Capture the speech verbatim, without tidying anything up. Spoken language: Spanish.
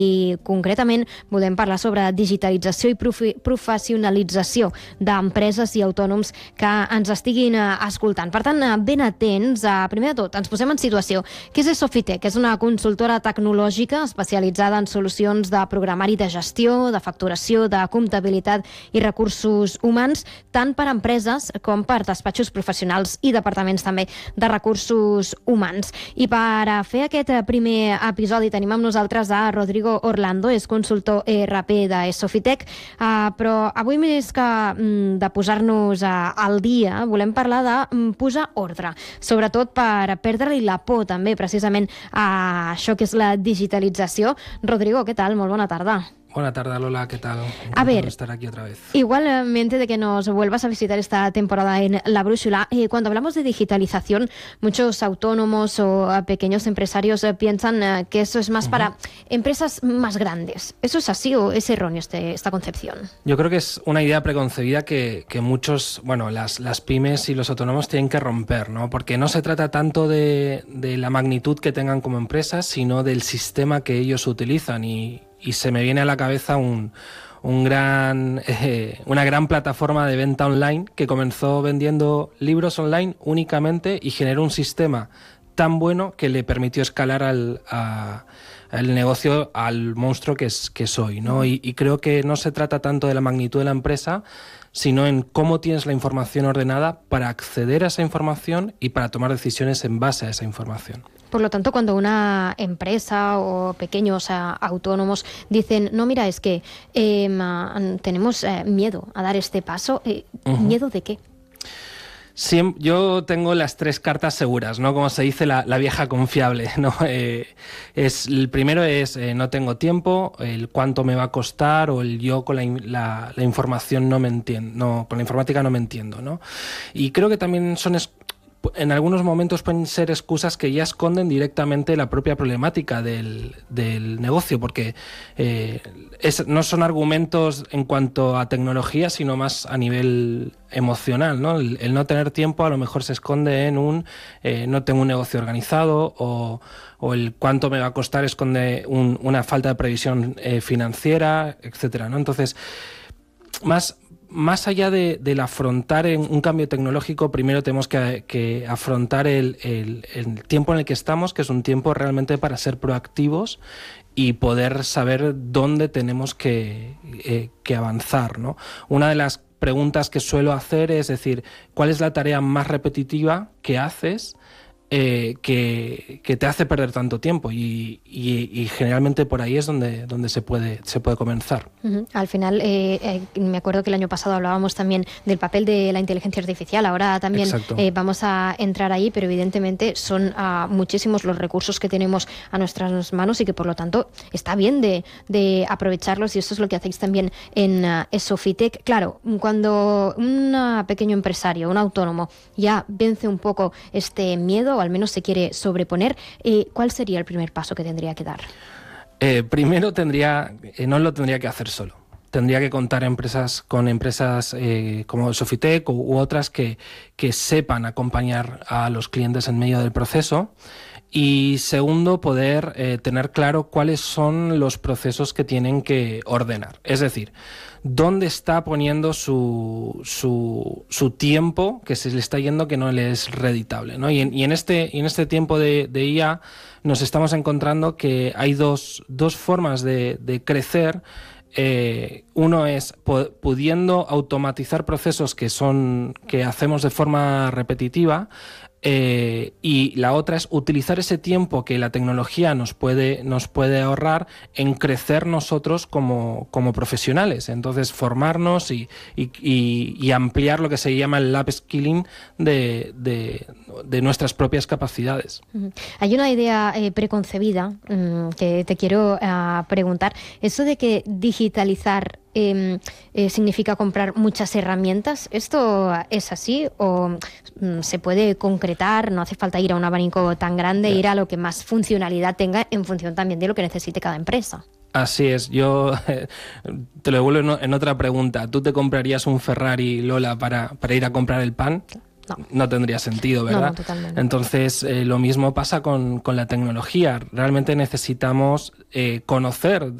I concretament volem parlar sobre digitalització i profi- professionalització d'empreses i autònoms que ens estiguin eh, escoltant. Per tant, eh, ben atents. Eh, primer de tot, ens posem en situació. Què és Sofitec? És una consultora tecnològica especialitzada en solucions de programari de gestió, de facturació, de comptabilitat i recursos humans, tant per a empreses com per despatxos professionals i departaments també de recursos humans. I per a fer aquest primer episodi tenim amb nosaltres a Rodrigo Orlando, és consultor E R P de Sofitec, uh, però avui més que um, de posar-nos uh, al dia, volem parlar de um, posar ordre, sobretot per perdre-li la por també precisament a això que és la digitalització. Rodrigo, què tal? Molt bona tarda. Buena tarde, Lola, ¿qué tal? A ver, estar aquí otra vez. Igualmente de que nos vuelvas a visitar esta temporada en La Brújula, eh, cuando hablamos de digitalización, muchos autónomos o uh, pequeños empresarios uh, piensan uh, que eso es más uh-huh. para empresas más grandes. ¿Eso es así o es erróneo este, esta concepción? Yo creo que es una idea preconcebida que, que muchos, bueno, las, las pymes y los autónomos tienen que romper, ¿no? Porque no se trata tanto de, de la magnitud que tengan como empresas, sino del sistema que ellos utilizan. Y Y se me viene a la cabeza un, un gran, eh, una gran plataforma de venta online que comenzó vendiendo libros online únicamente y generó un sistema tan bueno que le permitió escalar al, a, al negocio al monstruo que es, que soy, ¿no? Y, y creo que no se trata tanto de la magnitud de la empresa, sino en cómo tienes la información ordenada para acceder a esa información y para tomar decisiones en base a esa información. Por lo tanto, cuando una empresa o pequeños eh, autónomos dicen, no, mira, es que eh, tenemos eh, miedo a dar este paso, eh, uh-huh. ¿miedo de qué? Sí, yo tengo las tres cartas seguras, ¿no? Como se dice, la, la vieja confiable, ¿no? Eh, es, el primero es eh, no tengo tiempo, el cuánto me va a costar o el yo con la, la, la información no me entiendo, no, con la informática no me entiendo, ¿no? Y creo que también son... Es, en algunos momentos pueden ser excusas que ya esconden directamente la propia problemática del, del negocio, porque eh, es, no son argumentos en cuanto a tecnología, sino más a nivel emocional, ¿no? El, el no tener tiempo a lo mejor se esconde en un eh, no tengo un negocio organizado, o, o el cuánto me va a costar esconde un, una falta de previsión eh, financiera, etcétera, ¿no? Entonces, más Más allá de, del afrontar en un cambio tecnológico, primero tenemos que, que afrontar el, el, el tiempo en el que estamos, que es un tiempo realmente para ser proactivos y poder saber dónde tenemos que, eh, que avanzar, ¿no? Una de las preguntas que suelo hacer es decir, ¿cuál es la tarea más repetitiva que haces Eh, que, que te hace perder tanto tiempo? Y, y, y generalmente por ahí es donde, donde se puede, se puede comenzar. Uh-huh. Al final, eh, eh, me acuerdo que el año pasado hablábamos también del papel de la inteligencia artificial, ahora también eh, vamos a entrar ahí, pero evidentemente son uh, muchísimos los recursos que tenemos a nuestras manos y que por lo tanto está bien de, de aprovecharlos, y eso es lo que hacéis también en uh, Sofitec. Claro, cuando un uh, pequeño empresario, un autónomo, ya vence un poco este miedo, o al menos se quiere sobreponer, eh, ¿cuál sería el primer paso que tendría que dar? Eh, primero tendría, eh, no lo tendría que hacer solo. Tendría que contar empresas con empresas eh, como Sofitec u, u otras que, que sepan acompañar a los clientes en medio del proceso. Y segundo, poder eh, tener claro cuáles son los procesos que tienen que ordenar. Es decir, dónde está poniendo su, su, su tiempo que se le está yendo que no le es reditable, ¿no? Y en, y en, este, y en este tiempo de, de I A nos estamos encontrando que hay dos, dos formas de, de crecer. Eh, uno es pudiendo automatizar procesos que son que hacemos de forma repetitiva, eh, y la otra es utilizar ese tiempo que la tecnología nos puede nos puede ahorrar en crecer nosotros como, como profesionales. Entonces formarnos y, y, y, y ampliar lo que se llama el upskilling de, de, de nuestras propias capacidades. Hay una idea eh, preconcebida mmm, que te quiero uh, preguntar, eso de que digitalizar Eh, eh, significa comprar muchas herramientas. ¿Esto es así o mm, se puede concretar? No hace falta ir a un abanico tan grande, yeah. ir a lo que más funcionalidad tenga en función también de lo que necesite cada empresa. Así es, yo eh, te lo devuelvo en, en otra pregunta. ¿Tú te comprarías un Ferrari, Lola, para, para ir a comprar el pan? no, no tendría sentido, ¿verdad? No, no, totalmente. Entonces, eh, lo mismo pasa con, con la tecnología. Realmente necesitamos eh, conocer